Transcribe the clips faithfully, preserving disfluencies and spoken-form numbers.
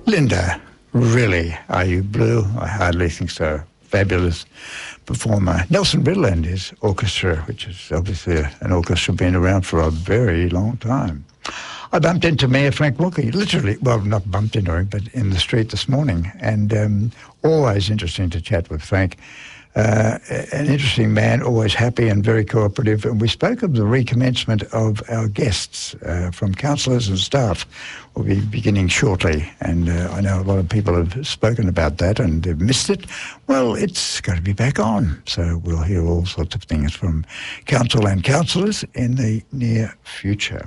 Linda, really, are you blue? I hardly think so. Fabulous performer. Nelson Riddle and his orchestra, which is obviously an orchestra been around for a very long time. I bumped into Mayor Frank Wilkie, literally, well, not bumped into him, but in the street this morning, and um, always interesting to chat with Frank. Uh, an interesting man, always happy and very cooperative, and we spoke of the recommencement of our guests uh, from councillors and staff. We'll be beginning shortly, and uh, I know a lot of people have spoken about that and they've missed it. Well, it's going to be back on, so we'll hear all sorts of things from council and councillors in the near future.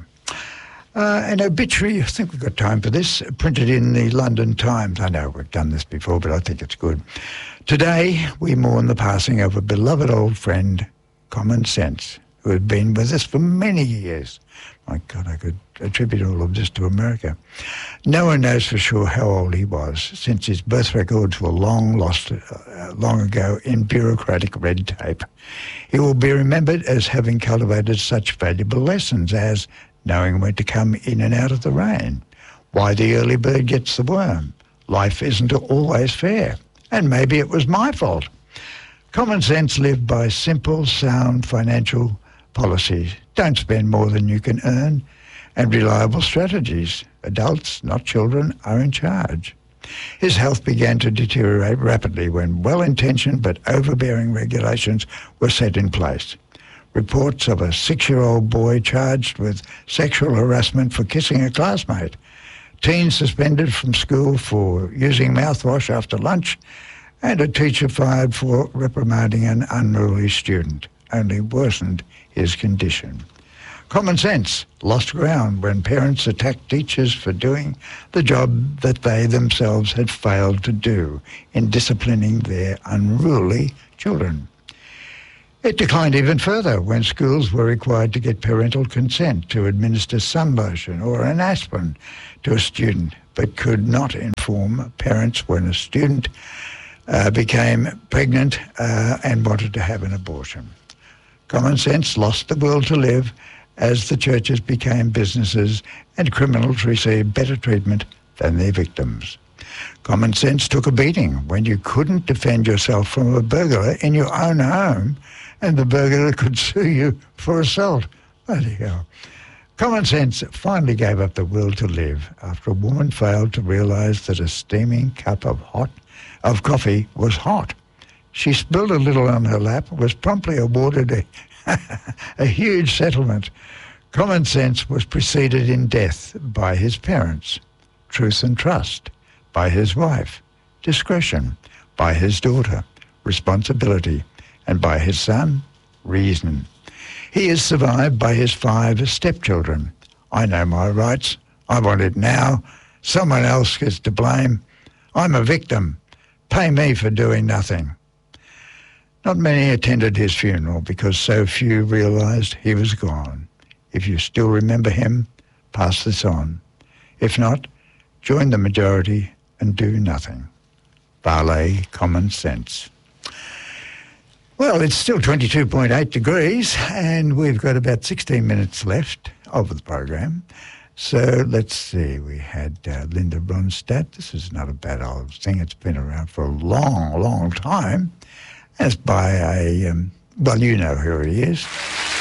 Uh, an obituary, I think we've got time for this, printed in the London Times. I know we've done this before, but I think it's good. Today, we mourn the passing of a beloved old friend, Common Sense, who had been with us for many years. My God, I could attribute all of this to America. No one knows for sure how old he was, since his birth records were long lost uh, long ago in bureaucratic red tape. He will be remembered as having cultivated such valuable lessons as knowing when to come in and out of the rain, why the early bird gets the worm, life isn't always fair, and maybe it was my fault. Common Sense lived by simple, sound financial policies. Don't spend more than you can earn, and reliable strategies. Adults, not children, are in charge. His health began to deteriorate rapidly when well-intentioned but overbearing regulations were set in place. Reports of a six-year-old boy charged with sexual harassment for kissing a classmate, teens suspended from school for using mouthwash after lunch, and a teacher fired for reprimanding an unruly student only worsened his condition. Common Sense lost ground when parents attacked teachers for doing the job that they themselves had failed to do in disciplining their unruly children. It declined even further when schools were required to get parental consent to administer sun lotion or an aspirin to a student, but could not inform parents when a student uh, became pregnant uh, and wanted to have an abortion. Common Sense lost the will to live as the churches became businesses and criminals received better treatment than their victims. Common Sense took a beating when you couldn't defend yourself from a burglar in your own home, and the burglar could sue you for assault. Bloody hell. Common Sense finally gave up the will to live after a woman failed to realise that a steaming cup of hot of coffee was hot. She spilled a little on her lap, was promptly awarded a, a huge settlement. Common Sense was preceded in death by his parents, truth and trust, by his wife, discretion, by his daughter, responsibility, and by his son, reason. He is survived by his five stepchildren. I know my rights. I want it now. Someone else is to blame. I'm a victim. Pay me for doing nothing. Not many attended his funeral because so few realised he was gone. If you still remember him, pass this on. If not, join the majority and do nothing. Vale Common Sense. Well, it's still twenty-two point eight degrees and we've got about sixteen minutes left of the program. So let's see, we had uh, Linda Ronstadt. This is not a bad old thing. It's been around for a long, long time. As by a, um, well, you know who he is.